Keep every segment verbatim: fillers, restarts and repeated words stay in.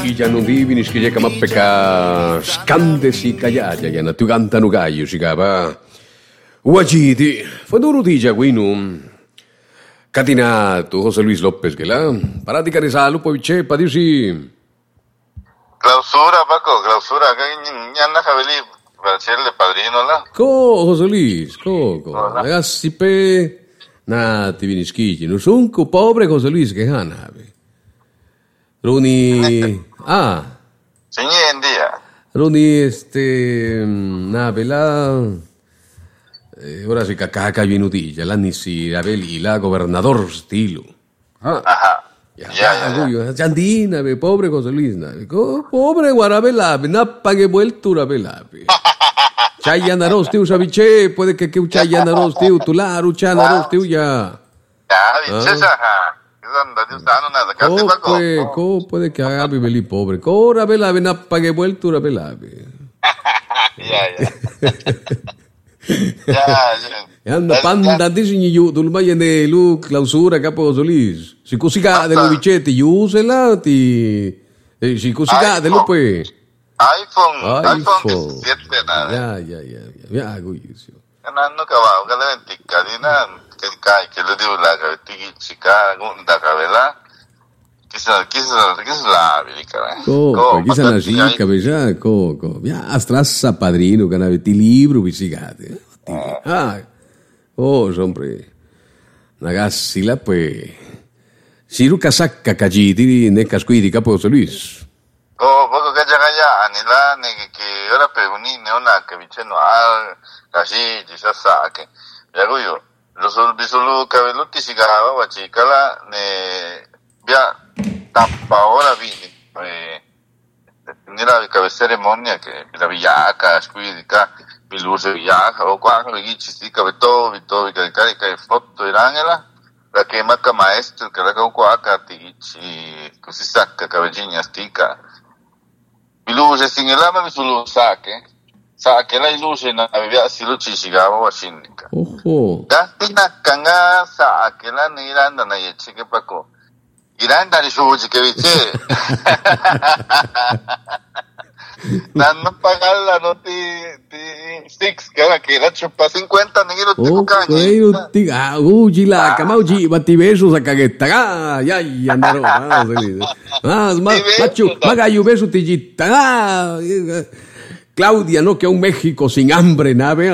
ya no divinis que llega más peca scande si callaya ya na tu canta no gallo si cava Guajiti fue duro dija guinu Catinato José Luis López que la paratica de salud pues che pa dirsi clausura Paco clausura que ya na javeli para serle padrino la co José Luis co co ragazzi pe na ti vinischigi no son co pobre José Luis che hanabe Runi ah Señor día Runi este na bella eh, ora si cacaca vinutilla la nisi aveli la gobernador stilo ah ajá ya ya ya Chandina be pobre José Luis na co pobre guarabela na pague vueltura bela Chayanaros tiu sabiche puede que que chayanaros tiu tularu chanaros tiu ya ya bichesa Co puede, co puede que haga beli pobre. Cora bela vena pague vueltura bela. Ya ya. Ya ya. Anda panda disigni yu dulma yene lu clausura capo Solis. Si cosica de lu bichetti usela ti si cosica de lu pues. iPhone iPhone siete na. Ya ya ya ya. Ya hago eso. Kanano ka ba ka na tikadina que kai que lo digo la que chica gunda cabela kisa kisa kisa la bilica co kisa na chica beja co co ya astrassa padrino che avete libro visigate ah oh sempre ragazzi la poi siru casacca cagiti ne casquidi capo Luis oh poco che già ya ni la ne che ora per unine una che vicino a casi ci sa che ya io Los bisolo cabeluti sigaba guachicala ne via tappa ora vini eh nella ceremonia che la villaca squidika biluse villaca o quando gli ci si caveto vito che carica e foto irangela la che macca maestro che la qua cati ci così sacca cavegina stica biluse singela bisolo sake sa che la illusion na aveva si luci sigava washinika oho gastina kanga sa che la niranda na yechi che pako iranda ni shuji che vice danno pagalla no ti ti six che la che la chupa cinquanta ni lo ti cagna oh ti ah uji la kamauji batti beso sa caghetta ah ya ya andaro ah ma ma machu magayu beso ti gitta ah Claudia, no que a un México sin hambre, nave,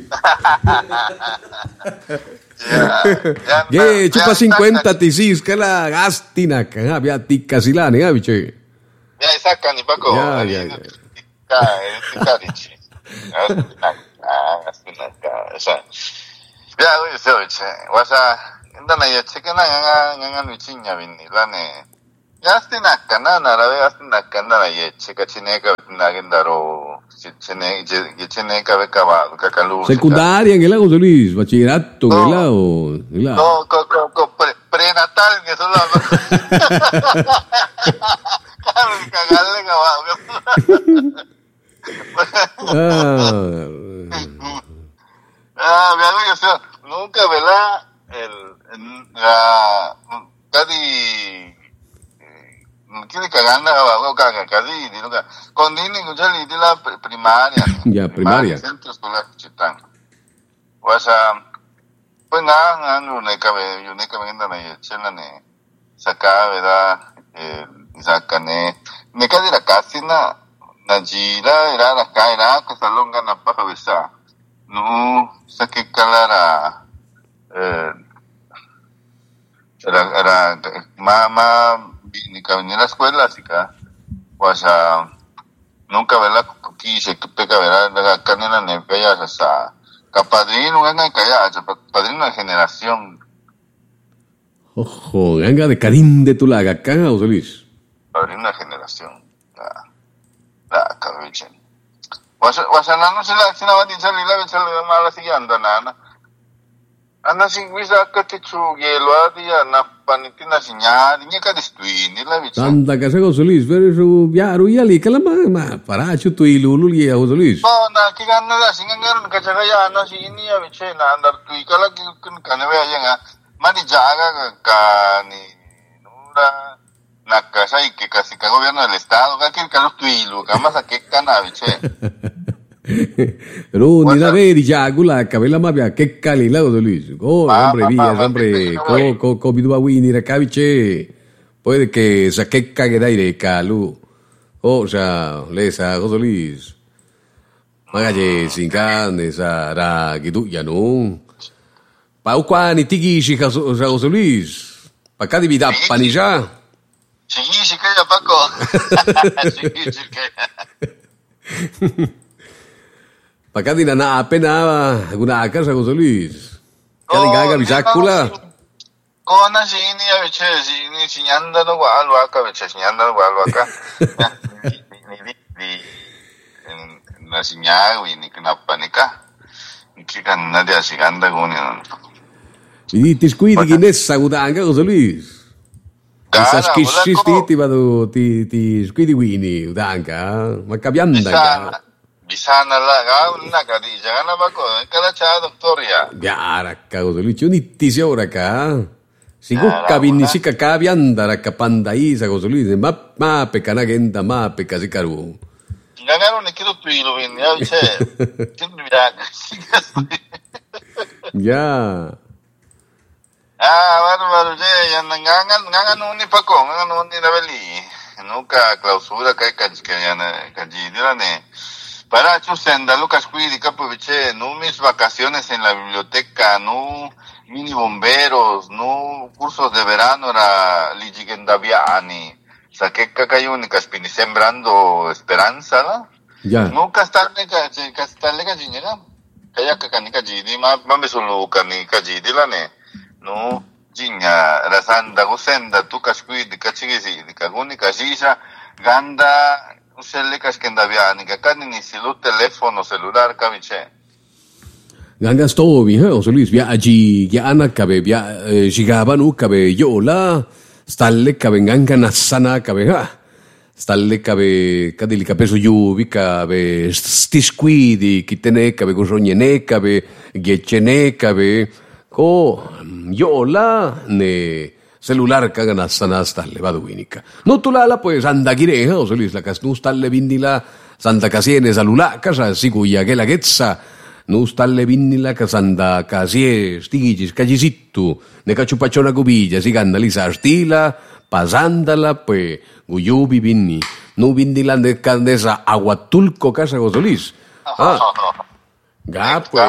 que chupa cincuenta tisis, que la gastina, que había ticas y la nega, biche. Ya, saca ni Paco. Ya, ya, ya. Tica, dichi. Gastina, esa. Ya, oye, se oye, wasa, ndana ya cheque na nga nga nuchinya vini, la ne. Gastina, kana na la gastina, kana na ye checa chineka na gendaro. Secundaria en el lago José Luis, bachillerato en el lago. No, co, co, co, pre, prenatal en eso lado. Cagarle caballo. Ah, me hago yo, nunca, ¿verdad? El, la, casi Kini kaganda ka ka kasi di no ka kondini ko jali di la primaria ya primaria centro escolar chitang wasa pues nga nga no ne ka be yo ne ka venda na chela ne saka veda eh saka ne ne ka di la kasi na na jira era la ka era ka salonga na pa kabisa no sake kalara eh era era mama ni que venía a la escuela, así que, pues, uh, nunca ve la quise que pega ver la canela nevea, o sea, que padrino, venga, que ya, padrino de generación. Ojo, venga de Karim de Tulaga, acá, José Luis. Padrino de generación, la, la cabeza. Pues, pues, no se la, se la va a decir, la va a decir, la va a siguiendo, nana. Ana singwisa ka tichugelo dia na panitina sinyari nya ka distuini la bicha. Santa casa José Luis, pero su yaru ya li kala ma ma para chu tu ilulu li José Luis. No, na ki ganna la singangar ka chaga ya na sini ya biche na andar tu kala ki kun kana we ya nga mani jaga ka ni nura Nakasa y que casi que gobierno del estado, que el Carlos Tuilu, que más a qué canaviche. Pero ni la ve ya gula cabela mabia que cali la José Luis. Oh, hombre, vía, hombre, co co co bidua wini la caviche. Puede que saque cague de aire calu. Oh, ya, lesa José Luis. Magalle sin carne, sa ra gitu ya no. Pau kwani tigi si José Luis. Pa cada vida panilla. Sí, sí que ya Paco. Sí, sí que. Pagka di na naapen na gunakan sa José Luis. Kaya gaga bisakula. Ko na sini ya biche, sini sinyanda no wal waka biche, sinyanda no wal waka. Ni ni ni na sinyawi ni kenapa nika. Kikan na dia siganda guni. Ini tiskuidi gines sa gunakan José Luis. Sa skishisti ti vado ti ti squidi wini udanka, ma cabianda ka. Bisa na la ga na ka di jangan apa ko kala cha doktor ya. Biara ka José Luis ni ti se ora ka. Sigo kabini si ka cabianda ra ka pandai sa José Luis, ma ma pe kana genta ma pe kasi karu. Ngangaro ne kiro tuilo win ya biche. Tin biya. Ya. Ah, bárbaro, ya, ngangan, ngangan uni pa ko, ngangan uni na bali. Nunca clausura kay kajkayana, kajidilane. Para chusenda, Lucas Cuidi, capoviche, no mis vacaciones en la biblioteca, no mini bomberos, no cursos de verano, era ligigendaviani. Saqué cacayuni, caspini, sembrando esperanza, ¿no? Ya. Nunca está lega, está lega, jinera. Kaya kakanika jidi, ma, mame solo kanika jidilane. No, jinya, rasanda, gusenda, tu kaskuidi, kachigisi, kaguni, kashisha, ganda, usele kaskendaviani, kakani ni silu teléfono celular, kaviche. Ganga stovi, eh, José Luis, via agi, via ana kabe, via shigabanu kabe, yola, stalle kabe, ganga nasana kabe, ha, stalle kabe, kadili kabe su yuvi, kabe, stisquidi, kitene kabe, gusognene kabe, giechene kabe, ko yola ne celular kaga nasana stalle vaduinika. No tulala pues andagireha José Luis la kas nu stalle vindila santa kasiene salula kasa siguya que la getsa nu stalle vindila kasanda kasie stigis kajisittu ne kachupachona gubilla siganda lisa stila pasandala pues guyubi vinni nu vindila de candesa aguatulco casa José Luis. Ah. Ga pues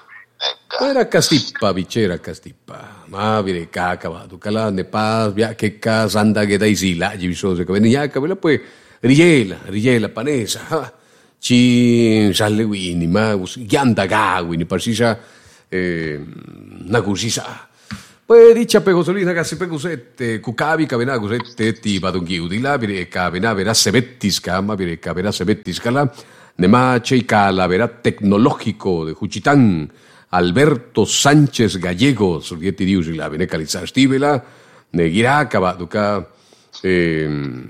era Castippa, vicera Castippa. Ma vire caca va, tu cala ne pas via che ca sanda che dai si la gi bisogna che venia che quella poi rigela, rigela panesa. Ci salle wini, ma gianda gawini parsisa eh na cusisa. Poi dice per Josolina che si per cusette, cucavi che vena cusette ti vado chiudi là, vire che vena vera sebettisca, ma vire che vera sebettisca là. Ne ma c'è cala vera tecnologico de Juchitán. Alberto Sánchez Gallego, surgieti diusi la vene calizar stivela, negira cabaduca, eh,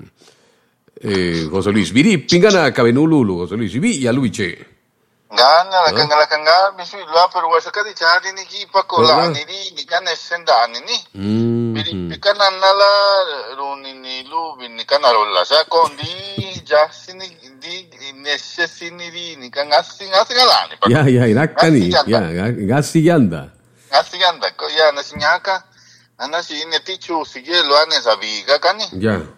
eh, José Luis, viri pingana cabenululu, José Luis, vi ya luiche. Gana la kanga la kanga, mi su la pero wasa ka di chari ni ki pa ko la ni di ni kan senda ni ni. Viri pikana nala runi ni lu ni kana rolla sa kon di ja sini di nesse sini di ni kan asing asing ala ni. Ya ya irakani, ya gasi yanda. Gasi yanda ko ya na sinyaka. Ana si ne tichu sige lo ane sabiga kani. Ya.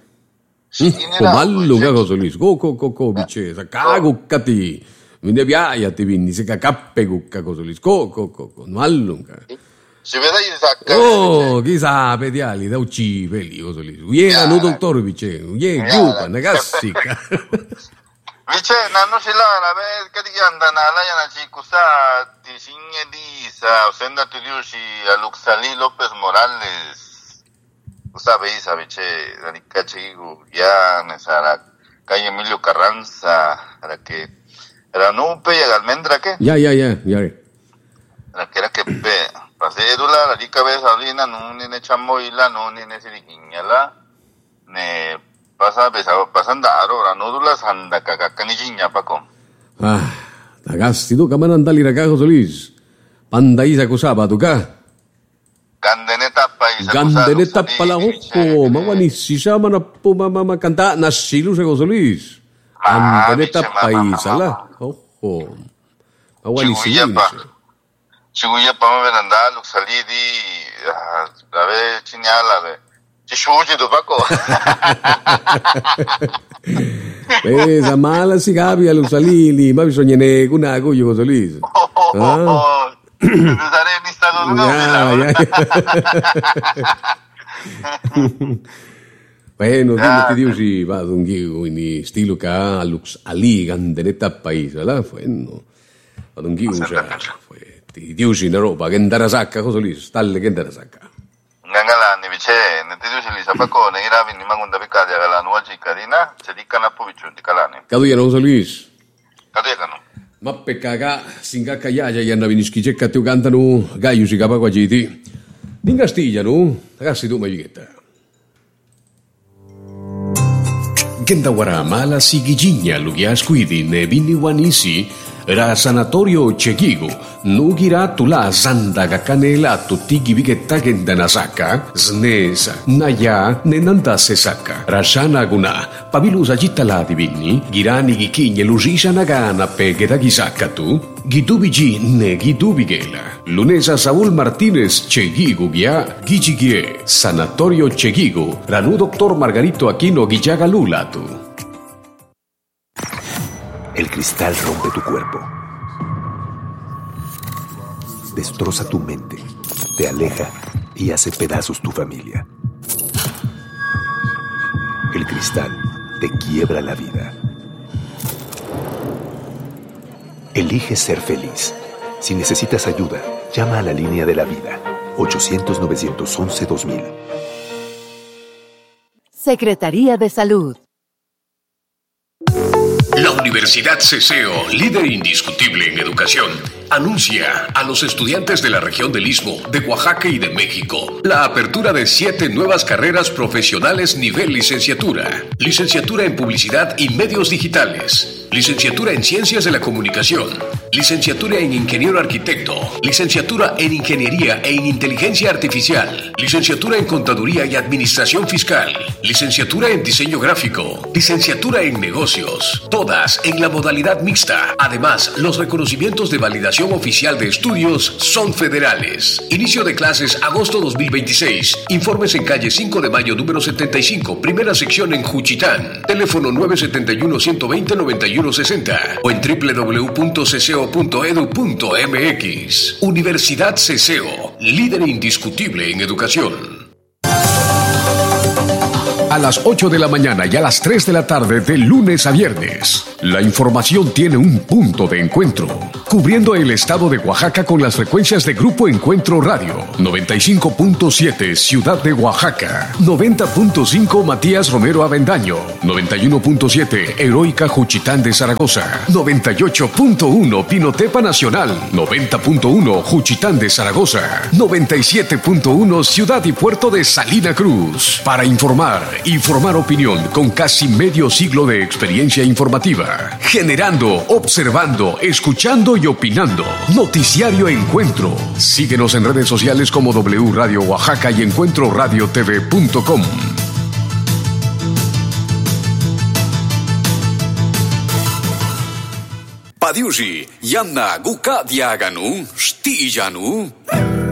Comallo ga José Luis, go go go go biche, sa cago cati. Vine viaia ti vinni, se cacappe cucca José Luis, co co co co, no allunga. Si vede il sacca. Oh, chissà, pediali, da uccive lì José Luis. Uiera no dottore biche, uiera giupa, na gassica. Biche, nanno si la, la ve che ti anda na la yana ci cusa ti signe di sa, senda ti riusci a Luxalí López Morales. Cusa beisa biche, la ricachi ya ne sara calle Emilio Carranza, para que era nupe y almendra que ya ya ya ya la que era que pe pasedula la rica vez alina no ni ne chamoila no ni ne sirigiñala ne pasa pesado pasanda ahora no dula sanda cacacaniña paco ah ragazzi tu come andali ragazzi José Luis pandai sa cosa tu ca candene tappa Gandeneta palahoco, maguanisisa manapo mama canta nasilu se José Luis. Gandeneta paisala, ojo. Maguanisisa. Chiguya pama veranda luxalidi, a ver chinyala ve. Chishuji do Paco. Esa mala si Gabi luxalili, ma bisognene gunago yo José Luis. Ah. Ya, ya, ya. Bueno, dime che Dio si va ad un ghigo in stile che ha lux ali gandenetta paese, là, bueno. Ad un ghigo già, ti Dio si una roba che andare a sacca, cosa lì, stalle che andare a sacca. Gangalani vice, ne ti Dio si li sapacco, ne iravi ni magunda piccadia alla nuova cittadina, se diccano po' vicino di calani. Caduia non so Luis. Caduia no. Ma peccaga, singa cagliaia, gli hanno vinischi che ti cantano, gaio si capa qua giti. Ningastiglia, no? Ragazzi, tu mai vighetta. Genda wara mala sigigigna lugia squidi ne vini wanisi ra sanatorio chegigo nugira tula zandaga canela tutti vighetta genda nasaka snesa naya nenanda sesaka rashana guna pabilusa gittala divini girani gikigne lusisa nagana pegeda gisaka tu gidubigi ne gidubigela lunesa Saúl Martínez chegigo gia gichigie sanatorio chegigo ranu doctor Margarito Aquino guillaga lula tu. El cristal rompe tu cuerpo, destroza tu mente, te aleja y hace pedazos tu familia. El cristal te quiebra la vida. Elige ser feliz. Si necesitas ayuda, llama a la línea de la vida, ochocientos, novecientos once, dos mil. Secretaría de Salud. La Universidad Ceseo, líder indiscutible en educación, anuncia a los estudiantes de la región del Istmo, de Oaxaca y de México la apertura de siete nuevas carreras profesionales nivel licenciatura. Licenciatura en Publicidad y Medios Digitales, licenciatura en Ciencias de la Comunicación, licenciatura en Ingeniero Arquitecto, licenciatura en Ingeniería e en Inteligencia Artificial, licenciatura en Contaduría y Administración Fiscal, licenciatura en Diseño Gráfico, licenciatura en Negocios, todas en la modalidad mixta. Además, los reconocimientos de validación oficial de estudios son federales. Inicio de clases agosto dos mil veintiséis. Informes en calle cinco de mayo número setenta y cinco, primera sección en Juchitán. Teléfono nueve siete uno, uno dos cero, nueve uno seis cero o en doble u doble u doble u punto ceseo punto edu punto eme equis. Universidad Ceseo, líder indiscutible en educación. A las ocho de la mañana y a las tres de la tarde de lunes a viernes, la información tiene un punto de encuentro, cubriendo el estado de Oaxaca con las frecuencias de Grupo Encuentro Radio, noventa y cinco punto siete Ciudad de Oaxaca, noventa punto cinco Matías Romero Avendaño, noventa y uno punto siete Heroica Juchitán de Zaragoza, noventa y ocho punto uno Pinotepa Nacional, noventa punto uno Juchitán de Zaragoza, noventa y siete punto uno Ciudad y Puerto de Salina Cruz. Para informar y formar opinión con casi medio siglo de experiencia informativa, generando, observando, escuchando y opinando. Noticiario Encuentro. Síguenos en redes sociales como W Radio Oaxaca y encuentro radio t v punto com. Padiusi, Yanna Guka Diaganu, Stijanu.